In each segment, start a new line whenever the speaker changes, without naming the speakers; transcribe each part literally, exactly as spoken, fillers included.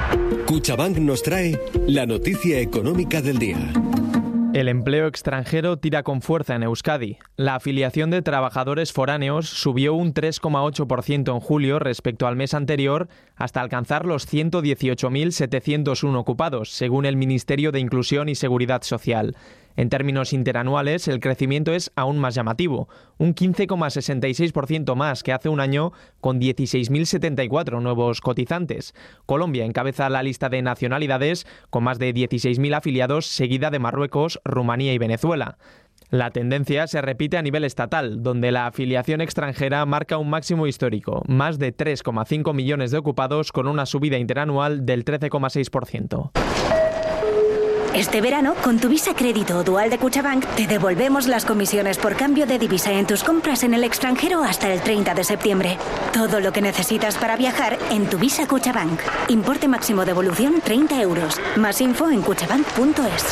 Cuchabank nos trae la noticia económica del día.
El empleo extranjero tira con fuerza en Euskadi. La afiliación de trabajadores foráneos subió un tres coma ocho por ciento en julio respecto al mes anterior, hasta alcanzar los ciento dieciocho mil setecientos uno ocupados, según el Ministerio de Inclusión y Seguridad Social. En términos interanuales, el crecimiento es aún más llamativo, un quince coma sesenta y seis por ciento más que hace un año, con dieciséis mil setenta y cuatro nuevos cotizantes. Colombia encabeza la lista de nacionalidades, con más de dieciséis mil afiliados, seguida de Marruecos, Rumanía y Venezuela. La tendencia se repite a nivel estatal, donde la afiliación extranjera marca un máximo histórico, más de tres coma cinco millones de ocupados, con una subida interanual del trece coma seis por ciento.
Este verano, con tu Visa Crédito o Dual de Cuchabank, te devolvemos las comisiones por cambio de divisa en tus compras en el extranjero hasta el treinta de septiembre. Todo lo que necesitas para viajar en tu Visa Cuchabank. Importe máximo de devolución treinta euros. Más info en cuchabank punto es.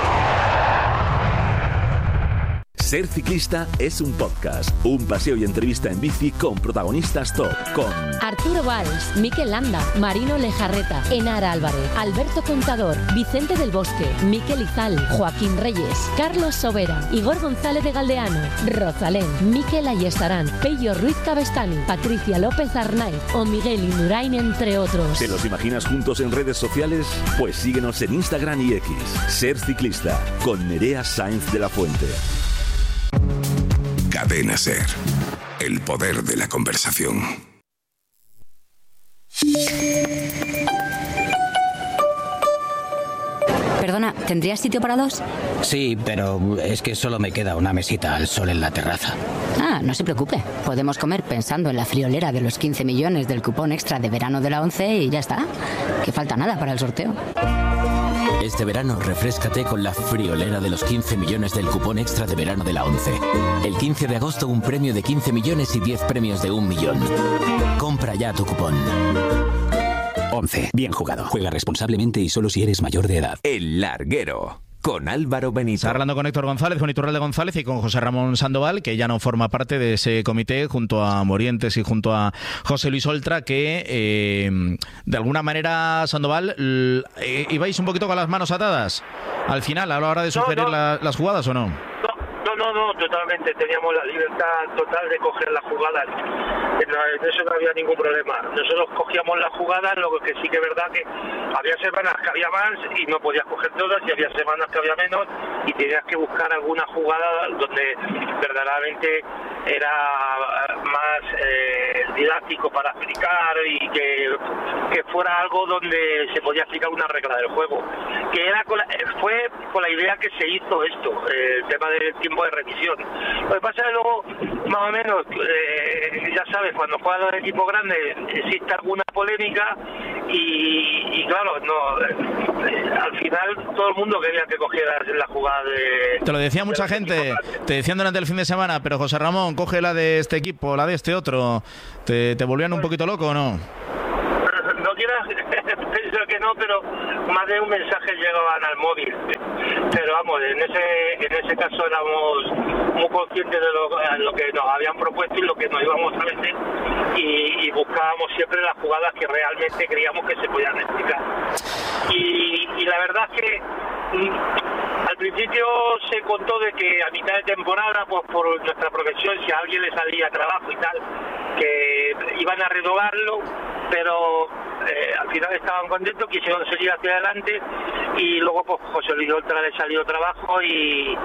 Ser ciclista es un podcast, un paseo y entrevista en bici con protagonistas top, con
Arturo Valls, Mikel Landa, Marino Lejarreta, Enara Álvarez, Alberto Contador, Vicente del Bosque, Mikel Izal, Joaquín Reyes, Carlos Sobera, Igor González de Galdeano, Rosalén, Mikel Ayestarán, Pello Ruiz Cabestani, Patricia López Arnaiz o Miguel Indurain, entre otros.
¿Te los imaginas juntos en redes sociales? Pues síguenos en Instagram y X. Ser ciclista, con Nerea Sáenz de la Fuente.
Cadena Ser. El poder de la conversación.
Perdona, ¿tendrías sitio para dos?
Sí, pero es que solo me queda una mesita al sol en la terraza.
Ah, no se preocupe. Podemos comer pensando en la friolera de los quince millones del cupón extra de verano de la ONCE y ya está. Que falta nada para el sorteo.
Este verano, refréscate con la friolera de los quince millones del cupón extra de verano de la ONCE. El quince de agosto, un premio de quince millones y diez premios de un millón. Compra ya tu cupón.
ONCE. Bien jugado. Juega responsablemente y solo si eres mayor de edad.
El Larguero, con Álvaro Benito.
Está hablando con Héctor González, con Iturralde González y con José Ramón Sandoval, que ya no forma parte de ese comité, junto a Morientes y junto a José Luis Oltra, que eh, de alguna manera, Sandoval, eh, ibais un poquito con las manos atadas al final, a la hora de sugerir no, no. La, las jugadas, ¿o no?
No, no, no, totalmente. Teníamos la libertad total de coger las jugadas. En eso no había ningún problema. Nosotros cogíamos las jugadas, lo que sí que es verdad que había semanas que había más y no podías coger todas, y había semanas que había menos y tenías que buscar alguna jugada donde verdaderamente era más eh, didáctico para explicar y que, que fuera algo donde se podía explicar una regla del juego. Que era con la, fue con la idea que se hizo esto, eh, el tema del tiempo de revisión. Lo que pasa es que luego, más o menos, eh, ya sabes, cuando juegan los equipos grandes existe alguna polémica y, y claro, no eh, al final todo el mundo quería que cogieras la jugada de...
Te lo decía mucha gente, te decían durante el fin de semana, pero José Ramón, coge la de este equipo, la de este otro. ¿Te, te volvían un poquito loco o no?
No quieras, pienso que no, pero más de un mensaje llegaban al móvil. Pero vamos, en ese en ese caso éramos muy conscientes de lo, lo que nos habían propuesto y lo que nos íbamos a meter y, y buscábamos siempre las jugadas que realmente creíamos que se podían explicar. Y, y la verdad es que al principio se contó de que a mitad de temporada, pues por nuestra profesión, si a alguien le salía trabajo y tal, que iban a renovarlo, pero eh, al final estaban contentos, quisieron seguir hacia adelante y luego pues José Luis Oltra le salió trabajo y,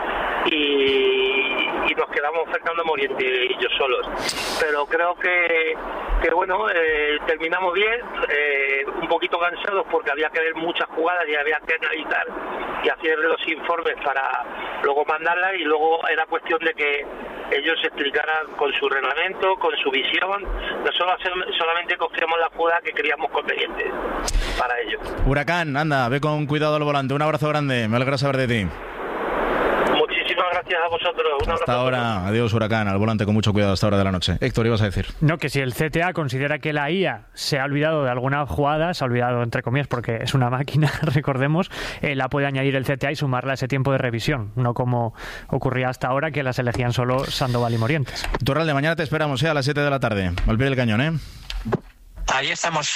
y, y nos quedamos Fernando Moriente y yo solos. Pero creo que, que bueno, eh, terminamos bien, eh, un poquito cansados porque había que ver muchas jugadas y había que analizar y hacer los informes para luego mandarlas, y luego era cuestión de que ellos explicaran con su reglamento, con su visión. Nosotros solamente cogíamos la jugada que creíamos conveniente para ellos.
Huracán, anda, ve con cuidado al volante. Un abrazo grande, me alegra saber de ti.
Muchísimas gracias a vosotros. Un
hasta ahora, adiós Huracán, al volante con mucho cuidado hasta hora de la noche. Héctor, ibas a decir.
No, que si el C T A considera que la I A se ha olvidado de alguna jugada, se ha olvidado entre comillas porque es una máquina, recordemos, eh, la puede añadir el C T A y sumarla a ese tiempo de revisión, no como ocurría hasta ahora que las elegían solo Sandoval y Morientes.
Iturralde, mañana te esperamos, ¿eh? A las siete de la tarde. Al pie del cañón, ¿eh?
Ahí estamos.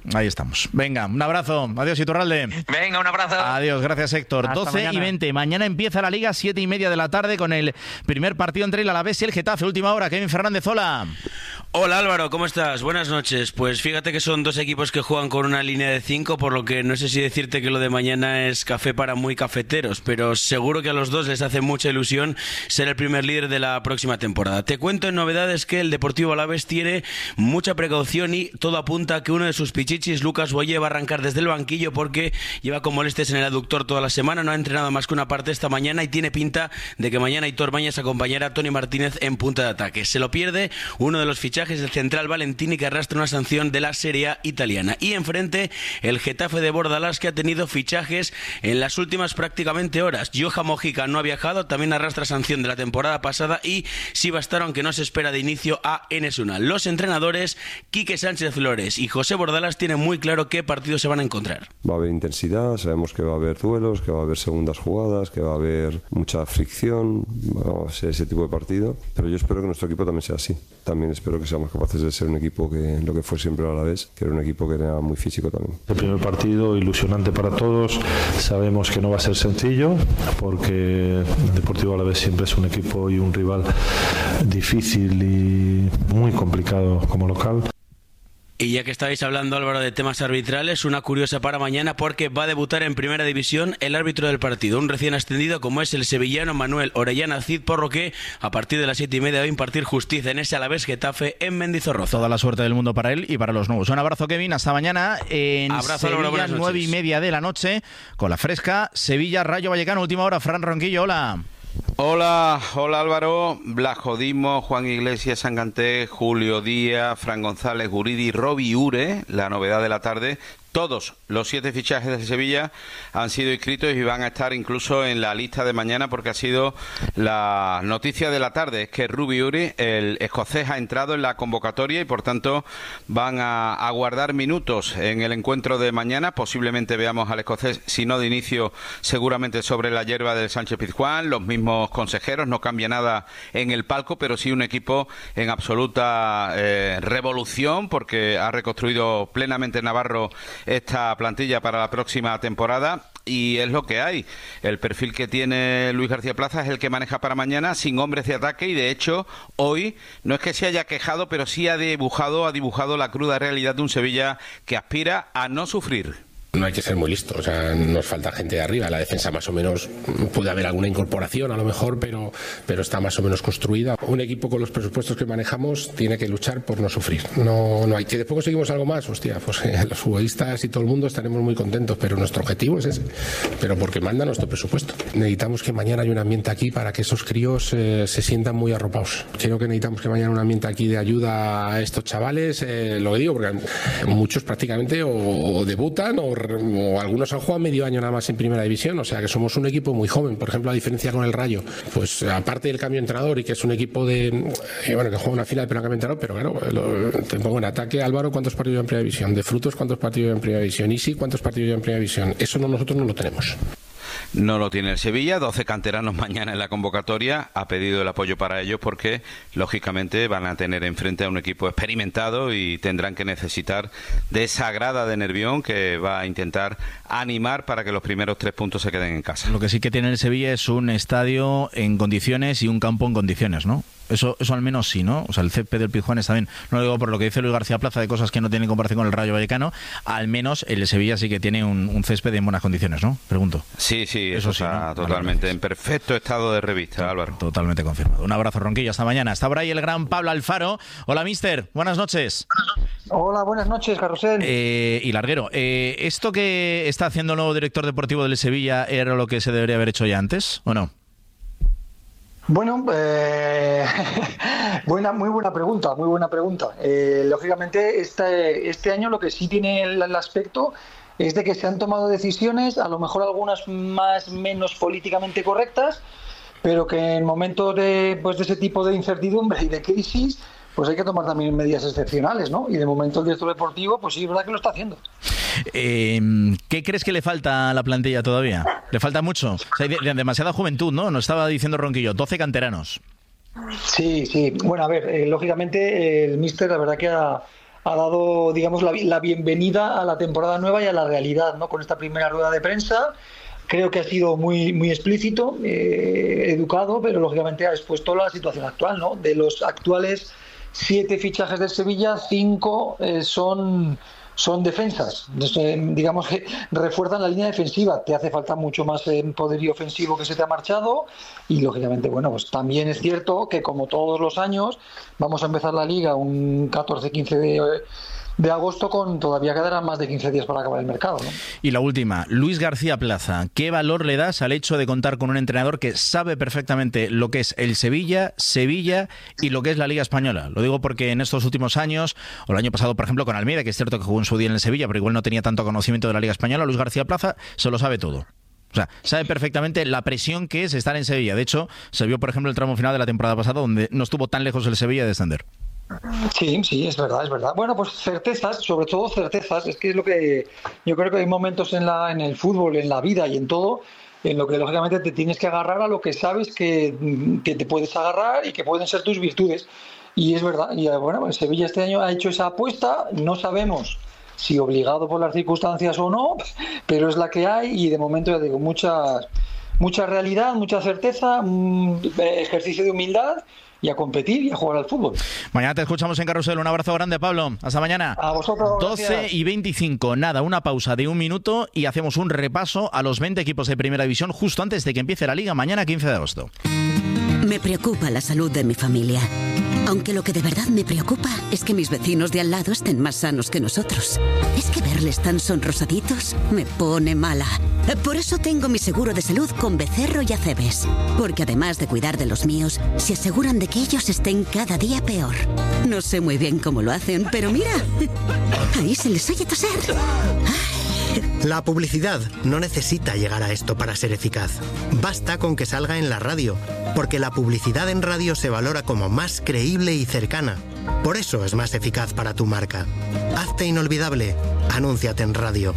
Ahí estamos. Venga, un abrazo. Adiós, Iturralde.
Venga, un abrazo.
Adiós, gracias, Héctor.
Hasta
doce
mañana.
y veinte. Mañana empieza la Liga, siete y media de la tarde, con el primer partido entre el Alavés y el Getafe. Última hora, Kevin Fernández, hola.
Hola Álvaro, ¿cómo estás? Buenas noches. Pues fíjate que son dos equipos que juegan con una línea de cinco, por lo que no sé si decirte que lo de mañana es café para muy cafeteros, pero seguro que a los dos les hace mucha ilusión ser el primer líder de la próxima temporada. Te cuento en novedades que el Deportivo Alavés tiene mucha precaución y todo apunta a que uno de sus pichichis, Lucas Boye, va a arrancar desde el banquillo porque lleva con molestias en el aductor toda la semana, no ha entrenado más que una parte esta mañana y tiene pinta de que mañana Aitor Bañez acompañará a Toni Martínez en punta de ataque. Se lo pierde uno de los fichajes del central Valentini, que arrastra una sanción de la Serie A italiana. Y enfrente el Getafe de Bordalás, que ha tenido fichajes en las últimas prácticamente horas. Johan Mojica no ha viajado, también arrastra sanción de la temporada pasada, y sí va a estar, aunque no se espera de inicio, a Enes Unal. Los entrenadores Quique Sánchez Flores y José Bordalás tienen muy claro qué partidos se van a encontrar.
Va a haber intensidad, sabemos que va a haber duelos, que va a haber segundas jugadas, que va a haber mucha fricción, va a ser ese tipo de partido, pero yo espero que nuestro equipo también sea así. También espero que seamos capaces de ser un equipo que lo que fue siempre a la vez, que era un equipo que era muy físico también.
El primer partido ilusionante para todos, sabemos que no va a ser sencillo porque el Deportivo Alavés siempre es un equipo y un rival difícil y muy complicado como local.
Y ya que estáis hablando, Álvaro, de temas arbitrales, una curiosa para mañana porque va a debutar en Primera División el árbitro del partido, un recién ascendido como es el sevillano Manuel Orellana Cid, por lo que a partir de las siete y media va a impartir justicia en ese Alavés Getafe en Mendizorroza.
Toda la suerte del mundo para él y para los nuevos. Un abrazo, Kevin, hasta mañana en
Abrazo,
Sevilla,
Álvaro,
nueve y media de la noche, con la fresca Sevilla Rayo Vallecano. Última hora, Fran Ronquillo, hola.
Hola, hola Álvaro, Blasco Juan Iglesias, Sanganté, Julio Díaz, Fran González, Guridi, Robi Ure, la novedad de la tarde. Todos los siete fichajes de Sevilla han sido inscritos y van a estar incluso en la lista de mañana, porque ha sido la noticia de la tarde, es que Robbie Uri, el escocés, ha entrado en la convocatoria y por tanto van a, a guardar minutos en el encuentro de mañana. Posiblemente veamos al escocés, si no de inicio, seguramente sobre la hierba del Sánchez Pizjuán. Los mismos consejeros, no cambia nada en el palco, pero sí un equipo en absoluta eh, revolución, porque ha reconstruido plenamente Navarro esta plantilla para la próxima temporada y es lo que hay. El perfil que tiene Luis García Plaza es el que maneja para mañana, sin hombres de ataque, y de hecho hoy no es que se haya quejado, pero sí ha dibujado, ha dibujado la cruda realidad de un Sevilla que aspira a no sufrir.
No hay que ser muy listo, o sea, nos falta gente de arriba. La defensa más o menos, puede haber alguna incorporación a lo mejor, pero, pero está más o menos construida. Un equipo con los presupuestos que manejamos tiene que luchar por no sufrir. No, no hay que después conseguimos algo más, hostia, pues eh, los futbolistas y todo el mundo estaremos muy contentos, pero nuestro objetivo es ese, pero porque manda nuestro presupuesto. Necesitamos que mañana haya un ambiente aquí para que esos críos eh, se sientan muy arropados. Creo que necesitamos que mañana un ambiente aquí de ayuda a estos chavales, eh, lo que digo, porque muchos prácticamente o, o debutan o o algunos han jugado medio año nada más en Primera División, o sea que somos un equipo muy joven. Por ejemplo, a diferencia con el Rayo, pues aparte del cambio de entrenador y que es un equipo de eh, bueno, que juega una final pero no cambia de entrenador, pero claro, lo, te pongo en ataque. Álvaro, ¿cuántos partidos en Primera División? De Frutos, ¿cuántos partidos en Primera División? Isi, ¿cuántos partidos en Primera División? Eso no, nosotros no lo tenemos.
No lo tiene el Sevilla, doce canteranos mañana en la convocatoria, ha pedido el apoyo para ellos porque lógicamente van a tener enfrente a un equipo experimentado y tendrán que necesitar de esa grada de Nervión que va a intentar animar para que los primeros tres puntos se queden en casa.
Lo que sí que tiene el Sevilla es un estadio en condiciones y un campo en condiciones, ¿no? Eso, eso al menos sí, ¿no? O sea, el césped del Pizjuán está bien. No lo digo por lo que dice Luis García Plaza de cosas que no tienen comparación con el Rayo Vallecano. Al menos el Sevilla sí que tiene un, un césped en buenas condiciones, ¿no? Pregunto.
Sí, sí, eso, eso sí, está, ¿no? Totalmente en perfecto estado de revista, Álvaro.
Totalmente confirmado. Un abrazo, Ronquillo, hasta mañana. Está por ahí el gran Pablo Alfaro. Hola, mister. Buenas noches.
Hola, buenas noches, Carrusel.
Eh, y Larguero, eh, ¿esto que está haciendo el nuevo director deportivo del Sevilla era lo que se debería haber hecho ya antes, o no?
Bueno, eh, buena, muy buena pregunta, muy buena pregunta. Eh, lógicamente, este, este año lo que sí tiene el, el aspecto es de que se han tomado decisiones, a lo mejor algunas más menos políticamente correctas, pero que en momentos de, pues, de ese tipo de incertidumbre y de crisis, pues hay que tomar también medidas excepcionales, ¿no? Y de momento el director deportivo, pues sí, es verdad que lo está haciendo.
Eh, ¿Qué crees que le falta a la plantilla todavía? ¿Le falta mucho? O sea, hay de, demasiada juventud, ¿no? Nos estaba diciendo Ronquillo, doce canteranos.
Sí, sí. Bueno, a ver, eh, lógicamente el míster, la verdad que ha, ha dado, digamos, la, la bienvenida a la temporada nueva y a la realidad, ¿no? Con esta primera rueda de prensa. Creo que ha sido muy muy explícito, eh, educado, pero lógicamente ha expuesto la situación actual, ¿no? De los actuales siete fichajes del Sevilla, cinco eh, son son defensas. Entonces, digamos que refuerzan la línea defensiva. Te hace falta mucho más eh, poderío ofensivo que se te ha marchado y lógicamente, bueno, pues también es cierto que como todos los años vamos a empezar la liga un catorce quince de de agosto, con todavía quedarán más de quince días para acabar el mercado, ¿no?
Y la última, Luis García Plaza, ¿qué valor le das al hecho de contar con un entrenador que sabe perfectamente lo que es el Sevilla, Sevilla y lo que es la Liga Española? Lo digo porque en estos últimos años, o el año pasado, por ejemplo, con Almeida, que es cierto que jugó en su día en el Sevilla, pero igual no tenía tanto conocimiento de la Liga Española, Luis García Plaza se lo sabe todo. O sea, sabe perfectamente la presión que es estar en Sevilla. De hecho, se vio, por ejemplo, el tramo final de la temporada pasada, donde no estuvo tan lejos el Sevilla de descender.
Sí, sí, es verdad, es verdad. Bueno, pues certezas, sobre todo certezas, es que es lo que yo creo que hay momentos en la en el fútbol, en la vida y en todo, en lo que lógicamente te tienes que agarrar a lo que sabes que, que te puedes agarrar y que pueden ser tus virtudes. Y es verdad, y bueno, el Sevilla este año ha hecho esa apuesta, no sabemos si obligado por las circunstancias o no, pero es la que hay y de momento ya digo, mucha, mucha realidad, mucha certeza, ejercicio de humildad y a competir y a jugar al fútbol.
Mañana te escuchamos en Carrusel. Un abrazo grande, Pablo. Hasta mañana.
A vosotros.
doce y veinticinco. Nada, una pausa de un minuto y hacemos un repaso a los veinte equipos de Primera División justo antes de que empiece la Liga mañana quince de agosto.
Me preocupa la salud de mi familia. Aunque lo que de verdad me preocupa es que mis vecinos de al lado estén más sanos que nosotros. Es que verles tan sonrosaditos me pone mala. Por eso tengo mi seguro de salud con Becerro y Acebes. Porque además de cuidar de los míos, se aseguran de que ellos estén cada día peor. No sé muy bien cómo lo hacen, pero mira, ahí se les oye toser.
La publicidad no necesita llegar a esto para ser eficaz. Basta con que salga en la radio, porque la publicidad en radio se valora como más creíble y cercana. Por eso es más eficaz para tu marca. Hazte inolvidable. Anúnciate en radio.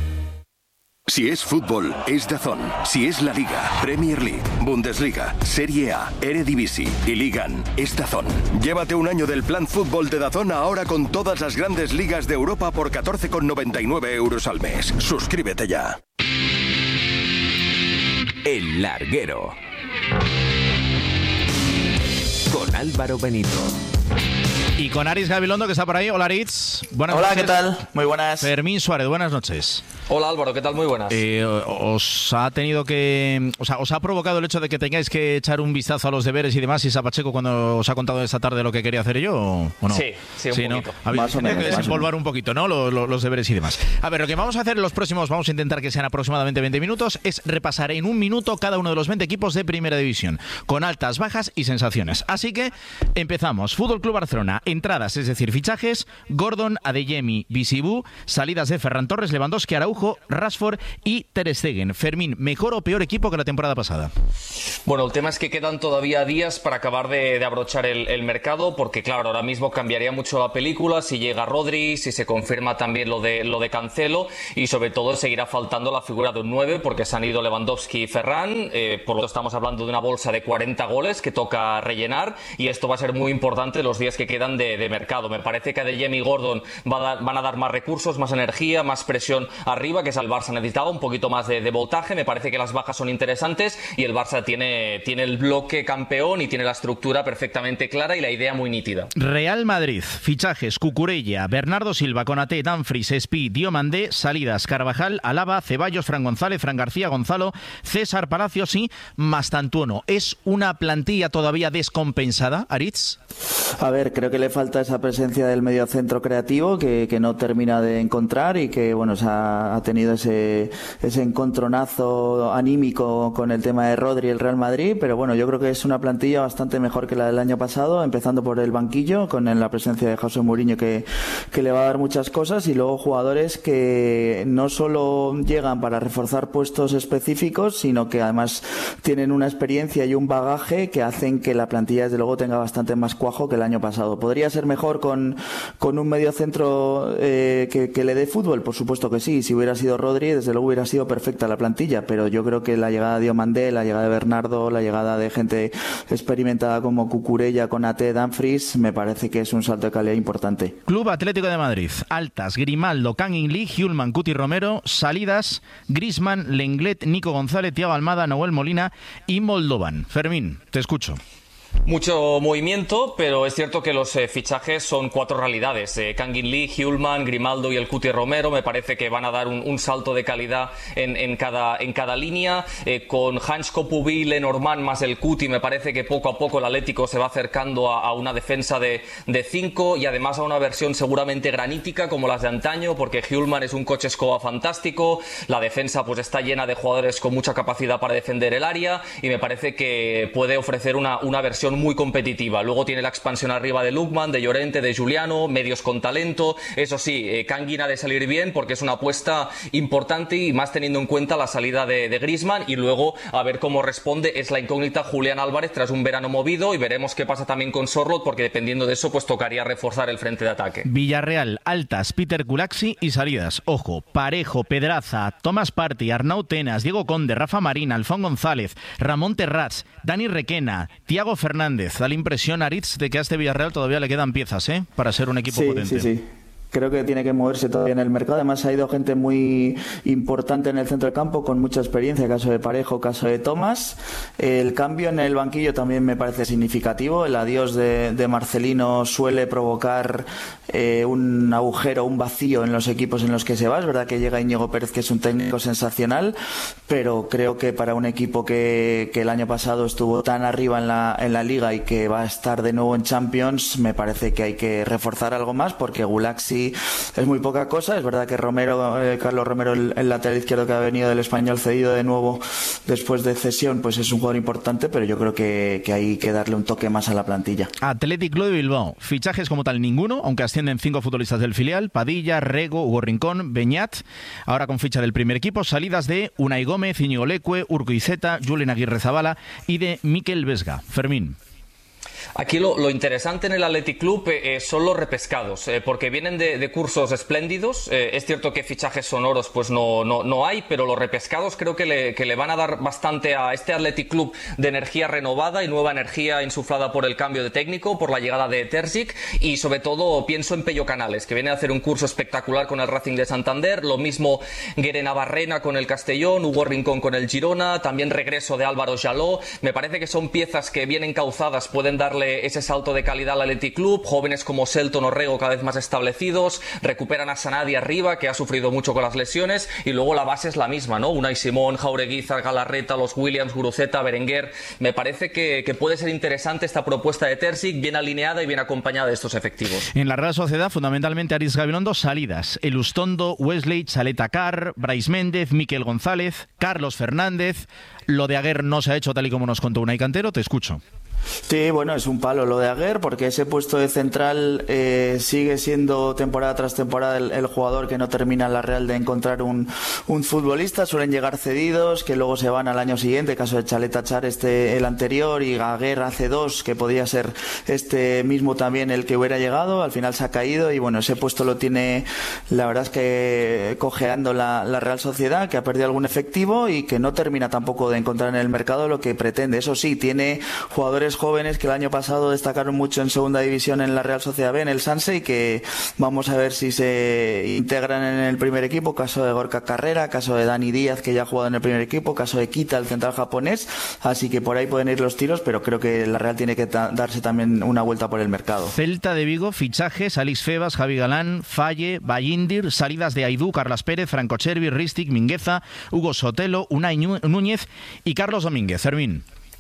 Si es fútbol, es DAZN. Si es la Liga, Premier League, Bundesliga, Serie A, Eredivisie y Ligan, es DAZN. Llévate un año del plan fútbol de DAZN ahora con todas las grandes ligas de Europa por catorce con noventa y nueve euros al mes. Suscríbete ya.
El Larguero. Con Álvaro Benito.
Y con Aritz Gabilondo, que está por ahí. Hola, Aritz. Buenas
Hola,
noches.
¿qué tal? Muy buenas.
Fermín Suárez, buenas noches.
Hola, Álvaro, ¿qué tal? Muy buenas.
Eh, ¿Os ha tenido que... O sea, ¿os ha provocado el hecho de que tengáis que echar un vistazo a los deberes y demás, Isa Pacheco, cuando os ha contado esta tarde lo que quería hacer yo o, o no?
Sí, sí, un
sí,
poquito.
¿no? Habéis
Más o
tenido
menos,
que
más o
desempolvar
menos.
un poquito, ¿no? Los, los, los deberes y demás. A ver, lo que vamos a hacer en los próximos, vamos a intentar que sean aproximadamente veinte minutos, es repasar en un minuto cada uno de los veinte equipos de Primera División, con altas, bajas y sensaciones. Así que empezamos. Fútbol Club Barcelona, entradas, es decir, fichajes: Gordon, Adeyemi, Bisibú, salidas de Ferran Torres, Lewandowski, Araujo, Rashford y Ter Stegen. Fermín, ¿mejor o peor equipo que la temporada pasada?
Bueno, el tema es que quedan todavía días para acabar de, de abrochar el, el mercado, porque claro, ahora mismo cambiaría mucho la película si llega Rodri, si se confirma también lo de, lo de Cancelo, y sobre todo seguirá faltando la figura de un nueve, porque se han ido Lewandowski y Ferran, eh, por lo tanto estamos hablando de una bolsa de cuarenta goles que toca rellenar, y esto va a ser muy importante los días que quedan de, de mercado. Me parece que Adeyemi y Gordon van a, dar, van a dar más recursos, más energía, más presión arriba, que es el Barça necesitaba, un poquito más de, de voltaje. Me parece que las bajas son interesantes y el Barça tiene, tiene el bloque campeón y tiene la estructura perfectamente clara y la idea muy nítida.
Real Madrid, fichajes: Cucurella, Bernardo Silva, Konaté, Dumfries, Espí, Diomandé, salidas: Carvajal, Alaba, Ceballos, Fran González, Fran García, Gonzalo, César Palacios y Mastantuono. ¿Es una plantilla todavía descompensada, Aritz?
A ver, creo que le falta esa presencia del mediocentro creativo que, que no termina de encontrar y que bueno, se ha, ha tenido ese, ese encontronazo anímico con el tema de Rodri y el Real Madrid, pero bueno, yo creo que es una plantilla bastante mejor que la del año pasado, empezando por el banquillo, con la presencia de José Mourinho que, que le va a dar muchas cosas, y luego jugadores que no solo llegan para reforzar puestos específicos, sino que además tienen una experiencia y un bagaje que hacen que la plantilla desde luego tenga bastante más cuajo que el año pasado. Podría ¿podría ser mejor con, con un mediocentro eh, que, que le dé fútbol? Por supuesto que sí. Si hubiera sido Rodri, desde luego hubiera sido perfecta la plantilla, pero yo creo que la llegada de Diomandé, la llegada de Bernardo, la llegada de gente experimentada como Cucurella, Konaté, Dumfries, me parece que es un salto de calidad importante.
Club Atlético de Madrid, altas, Grimaldo, Kangin Lee, Hjulman, Cuti Romero, salidas, Griezmann, Lenglet, Nico González, Thiago Almada, Nahuel Molina y Moldovan. Fermín, te escucho.
Mucho movimiento, pero es cierto que los eh, fichajes son cuatro realidades. Eh, Kangin Lee, Hjulman, Grimaldo y el Cuti Romero me parece que van a dar un, un salto de calidad en, en, cada, en cada línea. Eh, con Hans Kopubi, Lenormand más el Cuti me parece que poco a poco el Atlético se va acercando a, a una defensa de, de cinco y además a una versión seguramente granítica como las de antaño, porque Hjulman es un coche escoba fantástico, la defensa pues está llena de jugadores con mucha capacidad para defender el área y me parece que puede ofrecer una, una versión muy competitiva. Luego tiene la expansión arriba de Lukman, de Llorente, de Giuliano, medios con talento. Eso sí, eh, Kangin ha de salir bien porque es una apuesta importante y más teniendo en cuenta la salida de, de Griezmann y luego a ver cómo responde. Es la incógnita Julián Álvarez tras un verano movido y veremos qué pasa también con Sorloth porque dependiendo de eso pues tocaría reforzar el frente de ataque.
Villarreal, altas, Peter Gulaxi y salidas. Ojo, Parejo, Pedraza, Tomás Partey, Arnau Tenas, Diego Conde, Rafa Marín, Alfón González, Ramón Terrats, Dani Requena, Thiago Fernández. Da la impresión, Aritz, de que a este Villarreal todavía le quedan piezas, ¿eh? Para ser un equipo
sí,
potente.
Sí, sí. Creo que tiene que moverse todavía en el mercado. Además ha ido gente muy importante en el centro del campo con mucha experiencia, caso de Parejo, caso de Tomás. El cambio en el banquillo también me parece significativo. El adiós de, de Marcelino suele provocar eh, un agujero, un vacío en los equipos en los que se va. Es verdad que llega Íñigo Pérez, que es un técnico sensacional, pero creo que para un equipo que, que el año pasado estuvo tan arriba en la, en la Liga y que va a estar de nuevo en Champions, me parece que hay que reforzar algo más porque Gulaxi es muy poca cosa. Es verdad que Romero, eh, Carlos Romero, el, el lateral izquierdo que ha venido del Español cedido de nuevo después de cesión, pues es un jugador importante, pero yo creo que, que hay que darle un toque más a la plantilla.
Athletic Club de Bilbao, fichajes como tal ninguno, aunque ascienden cinco futbolistas del filial: Padilla, Rego, Hugo Rincón, Beñat, ahora con ficha del primer equipo, salidas de Unai Gómez, Íñigo Leque, Urco Iceta, Julen Aguirre Zabala y de Mikel Vesga. Fermín.
Aquí lo, lo interesante en el Athletic Club eh, son los repescados, eh, porque vienen de, de cursos espléndidos. Eh, es cierto que fichajes sonoros pues no, no, no hay, pero los repescados creo que le, que le van a dar bastante a este Athletic Club de energía renovada y nueva energía insuflada por el cambio de técnico, por la llegada de Terzic y sobre todo pienso en Pello Canales, que viene a hacer un curso espectacular con el Racing de Santander, lo mismo Guere Navarrena con el Castellón, Hugo Rincón con el Girona, también regreso de Álvaro Jaló. Me parece que son piezas que bien encauzadas pueden darle ese salto de calidad al Athletic Club. Jóvenes como Selton o Rego cada vez más establecidos, recuperan a Sanadi arriba, que ha sufrido mucho con las lesiones, y luego la base es la misma, ¿no? Unai Simón, Jaureguizar, Galarreta, los Williams, Guruceta, Berenguer. Me parece que, que puede ser interesante esta propuesta de Terzic, bien alineada y bien acompañada de estos efectivos.
En la Real Sociedad, fundamentalmente Aritz Gabilondo, salidas: Elustondo, Wesley, Chaleta Carr, Brais Méndez, Miquel González, Carlos Fernández. Lo de Aguer no se ha hecho tal y como nos contó Unai Cantero. Te escucho.
Sí, bueno, es un palo lo de Aguer, porque ese puesto de central eh, sigue siendo temporada tras temporada el, el jugador que no termina en la Real de encontrar un, un futbolista. Suelen llegar cedidos, que luego se van al año siguiente, caso de Chaleta Char este el anterior, y Aguer hace dos, que podía ser este mismo también el que hubiera llegado. Al final se ha caído y bueno, ese puesto lo tiene, la verdad es que cojeando la, la Real Sociedad, que ha perdido algún efectivo y que no termina tampoco de encontrar en el mercado lo que pretende. Eso sí, tiene jugadores jóvenes que el año pasado destacaron mucho en segunda división en la Real Sociedad B, en el Sanse, y que vamos a ver si se integran en el primer equipo. Caso de Gorka Carrera, caso de Dani Díaz, que ya ha jugado en el primer equipo, caso de Kita, el central japonés, así que por ahí pueden ir los tiros, pero creo que la Real tiene que ta- darse también una vuelta por el mercado.
Celta de Vigo, fichajes: Alix Febas, Javi Galán, Falle, Bayindir, salidas de Aidú, Carlas Pérez, Franco Chervi, Ristic, Mingueza, Hugo Sotelo, Unai Núñez y Carlos Domínguez. Fermín.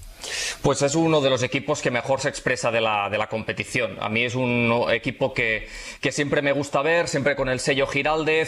Pues es uno de los equipos que mejor se expresa de la, de la competición. A mí es un equipo que, que siempre me gusta ver, siempre con el sello Giraldez,